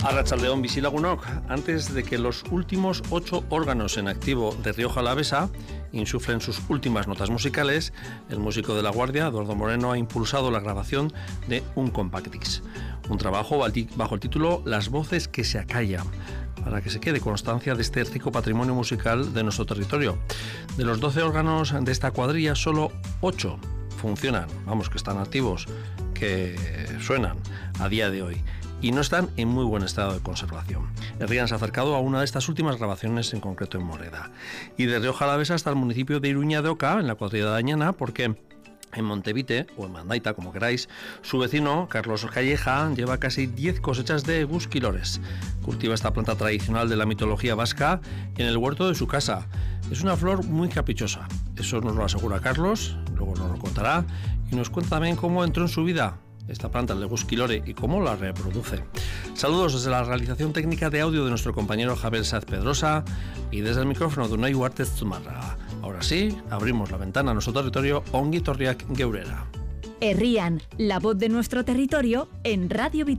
Arratsaldeon bizilagunok, antes de que los últimos 8 órganos en activo de Rioja Alavesa insuflen sus últimas notas musicales, el músico de La Guardia, Eduardo Moreno, ha impulsado la grabación de un compact disc, un trabajo bajo el título Las voces que se acallan, para que se quede constancia de este rico patrimonio musical de nuestro territorio. De los 12 órganos de esta cuadrilla, solo 8 funcionan, que están activos, que suenan a día de hoy, y no están en muy buen estado de conservación. Herrián se ha acercado a una de estas últimas grabaciones, en concreto en Moreda. Y de Rioja Alavesa hasta el municipio de Iruña de Oca, en la cuadrilla de Añana, porque en Montevite, o en Mandaita, como queráis, su vecino, Carlos Calleja, lleva casi 10 cosechas de gusquilores. Cultiva esta planta tradicional de la mitología vasca en el huerto de su casa. Es una flor muy caprichosa. Eso nos lo asegura Carlos, luego nos lo contará, y nos cuenta también cómo entró en su vida esta planta, el legusquilore, y cómo la reproduce. Saludos desde la realización técnica de audio de nuestro compañero Javier Sáez Pedrosa y desde el micrófono de Unai Huartez Zumarraga. Ahora sí, abrimos la ventana a nuestro territorio, ongi etorriak geurera. Herrián, la voz de nuestro territorio en Radio Vitoria.